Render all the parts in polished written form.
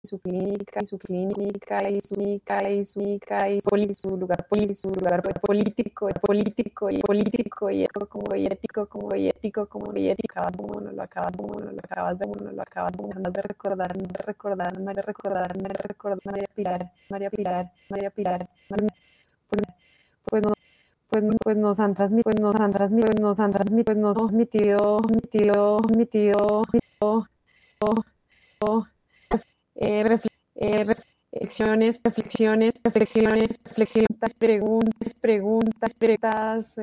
su clínica, y su clínica, y su clínica, y su clínica, y su lugar político, y político, y ético, como y ético, como y ético, como no lo acabas de recordar, María Pilar, pues nos han transmitido, reflexiones, preguntas,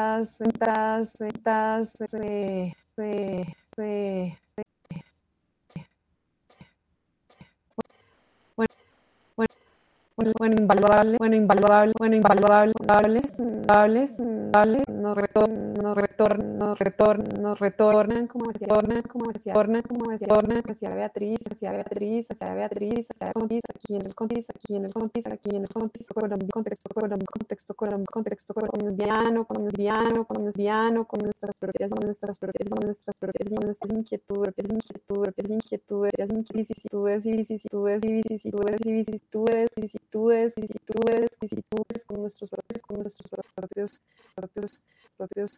invaluables, nos retornan, como decía Beatriz, aquí en el contexto colombiano, con nuestras propias vicisitudes, con nuestros propios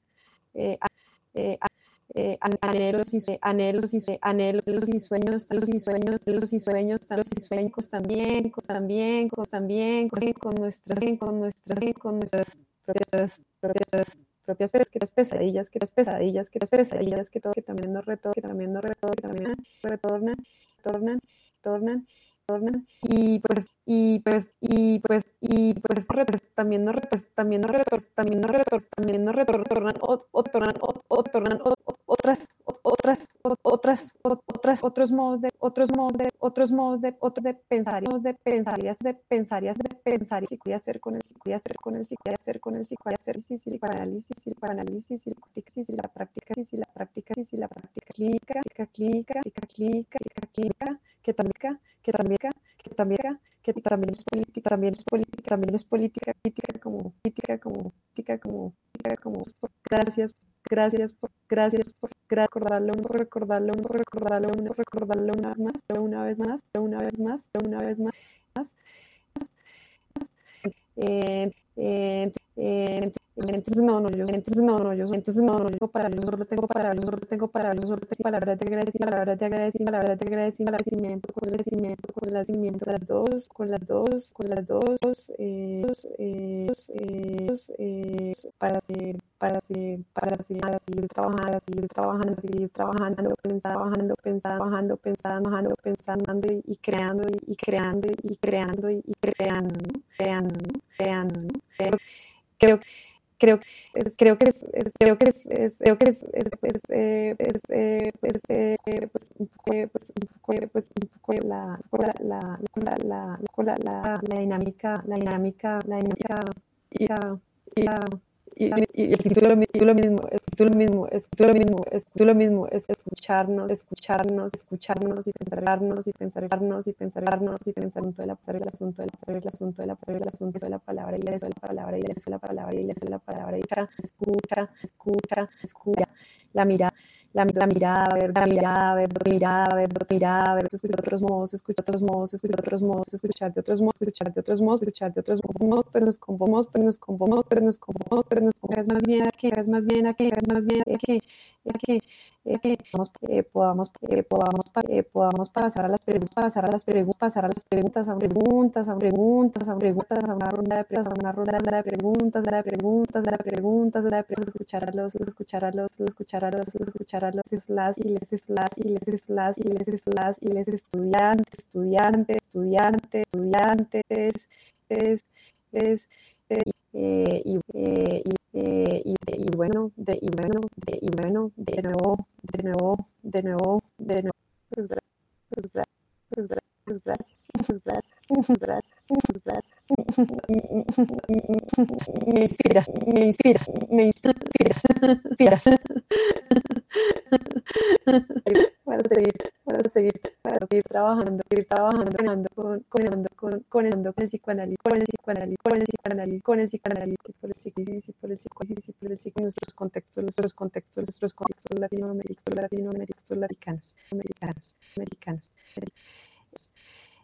anhelos y sueños también, con nuestras propias pesadillas, que también nos retornan, y también nos retornan otros modos de pensar, y qué hacer con el psicoanálisis, y la práctica clínica, que también es política, como gracias por recordarlo una vez más. Entonces yo palabras de agradecimiento con las dos, para seguir trabajando, pensando y creando, ¿no? Creo que la dinámica y el título mismo, es escucharnos y pensarnos y pensar en todo el asunto de la palabra y escucha la mirada, escuchar otros modos, escuchar de otros modos, pero es más bien a que podamos pasar a las preguntas, a una ronda de preguntas, escuchar a los me inspira para seguir trabajando con el psicoanálisis, y nuestros contextos latinoamericanos.